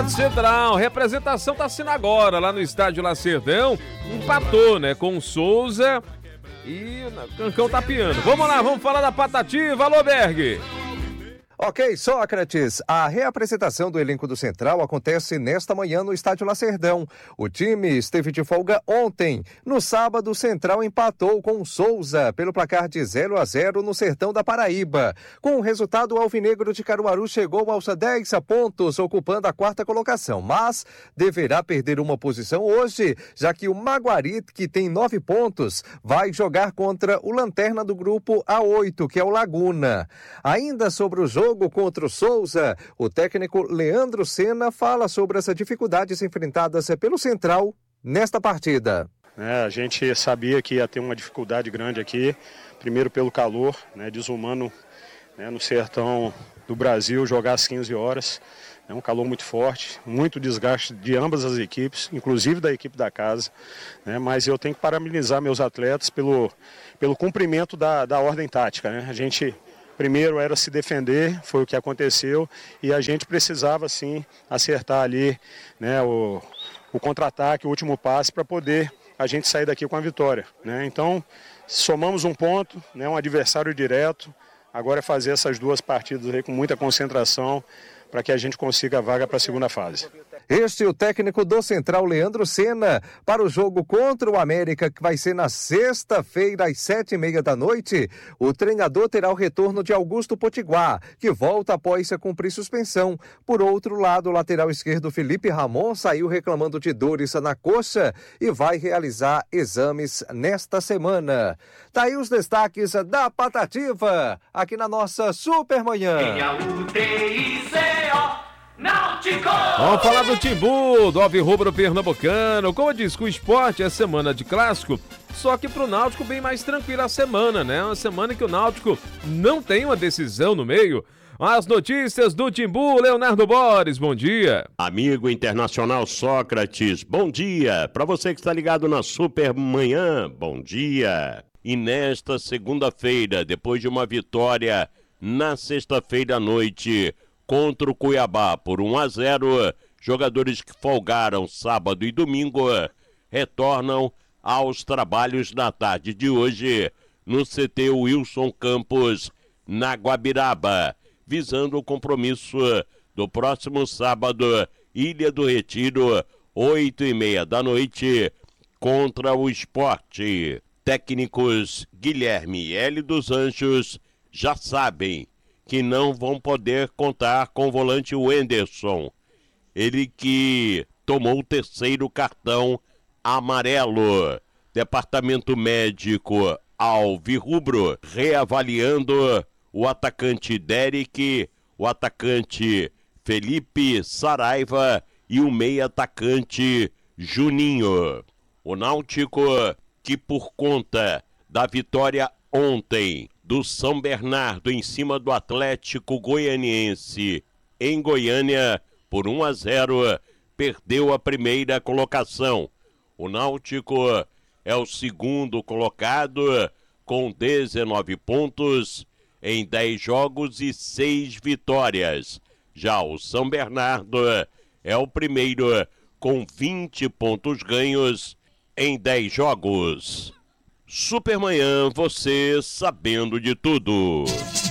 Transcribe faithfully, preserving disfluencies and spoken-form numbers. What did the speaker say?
Rádio Central, representação tá sendo agora lá no estádio Lacerdão, empatou, né, com o Souza e o Cancão tá piando. Vamos lá, vamos falar da Patativa, alô Berg. Ok, Sócrates, a reapresentação do elenco do Central acontece nesta manhã no estádio Lacerdão. O time esteve de folga ontem. No sábado, o Central empatou com o Souza pelo placar de zero a zero no sertão da Paraíba. Com o resultado, o Alvinegro de Caruaru chegou aos dez pontos, ocupando a quarta colocação, mas deverá perder uma posição hoje, já que o Maguari, que tem nove pontos, vai jogar contra o lanterna do grupo A oito, que é o Laguna. Ainda sobre o jogo contra o Souza, o técnico Leandro Senna fala sobre as dificuldades enfrentadas pelo Central nesta partida. É, a gente sabia que ia ter uma dificuldade grande aqui, primeiro pelo calor, né, desumano, né, no sertão do Brasil, jogar às quinze horas, é um calor muito forte, muito desgaste de ambas as equipes, inclusive da equipe da casa, né, mas eu tenho que parabenizar meus atletas pelo, pelo cumprimento da, da ordem tática, né, a gente... Primeiro era se defender, foi o que aconteceu, e a gente precisava sim acertar ali, né, o, o contra-ataque, o último passe para poder a gente sair daqui com a vitória, né? Então somamos um ponto, né, um adversário direto, agora é fazer essas duas partidas aí com muita concentração para que a gente consiga a vaga para a segunda fase. Este é o técnico do Central, Leandro Senna, para o jogo contra o América, que vai ser na sexta-feira, às sete e meia da noite. O treinador terá o retorno de Augusto Potiguar, que volta após cumprir suspensão. Por outro lado, o lateral esquerdo Felipe Ramon saiu reclamando de dores na coxa e vai realizar exames nesta semana. Tá aí os destaques da Patativa, aqui na nossa Supermanhã. Náutico! Vamos falar do Timbu, do Alvirrubro Pernambucano. Como eu disse, que o esporte é semana de clássico, só que pro Náutico bem mais tranquila a semana, né? Uma semana que o Náutico não tem uma decisão no meio. As notícias do Timbu, Leonardo Borges, bom dia. Amigo internacional Sócrates, bom dia. Para você que está ligado na Supermanhã, bom dia. E nesta segunda-feira, depois de uma vitória na sexta-feira à noite contra o Cuiabá por um a zero, jogadores que folgaram sábado e domingo retornam aos trabalhos na tarde de hoje no C T Wilson Campos, na Guabiraba, visando o compromisso do próximo sábado, Ilha do Retiro, oito e meia da noite, contra o Sport. Técnicos Guilherme e Hélio dos Anjos já sabem que não vão poder contar com o volante Wenderson. Ele que tomou o terceiro cartão amarelo. Departamento médico Alvirrubro reavaliando o atacante Derek, o atacante Felipe Saraiva e o meia atacante Juninho. O Náutico, que por conta da vitória ontem do São Bernardo em cima do Atlético Goianiense em Goiânia por um a zero, perdeu a primeira colocação. O Náutico é o segundo colocado com dezenove pontos em dez jogos e seis vitórias. Já o São Bernardo é o primeiro com vinte pontos ganhos em dez jogos. Supermanhã, você sabendo de tudo.